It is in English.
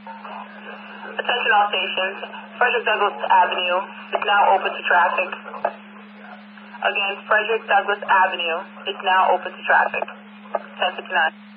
Attention all stations. Frederick Douglass Avenue is now open to traffic. Again, Frederick Douglass Avenue is now open to traffic. 10:59.